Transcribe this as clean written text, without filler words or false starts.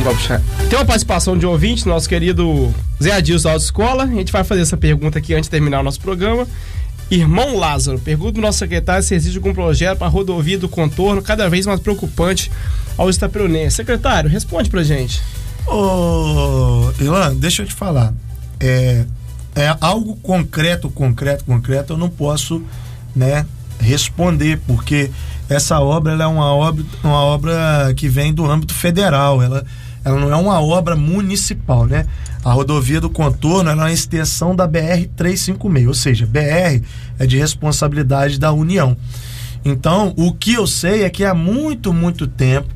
Tem uma participação de ouvinte, nosso querido Zé Adilson da Autoescola. A gente vai fazer essa pergunta aqui antes de terminar o nosso programa. Irmão Lázaro, pergunta do nosso secretário se existe algum projeto para a rodovia do contorno cada vez mais preocupante ao estaperonense. Secretário, responde pra gente. Ô, Ilan, deixa eu te falar. É algo concreto, eu não posso, né, responder, porque essa obra ela é uma obra que vem do âmbito federal, ela não é uma obra municipal, né? A rodovia do contorno ela é uma extensão da BR-356, ou seja, BR é de responsabilidade da União. Então, o que eu sei é que há muito tempo